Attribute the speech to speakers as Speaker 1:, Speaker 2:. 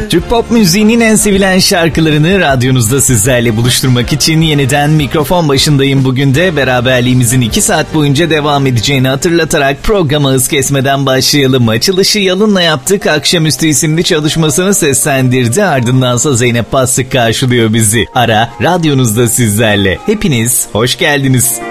Speaker 1: Türk pop müziğinin en sevilen şarkılarını radyonuzda sizlerle buluşturmak için yeniden mikrofon başındayım. Bugün de beraberliğimizin 2 saat boyunca devam edeceğini hatırlatarak programa hız kesmeden başlayalım. Açılışı Yalın'la yaptık. Akşamüstü isimli çalışmasını seslendirdi. Ardındansa Zeynep Bastık karşılıyor bizi. Ara radyonuzda sizlerle. Hepiniz hoş geldiniz.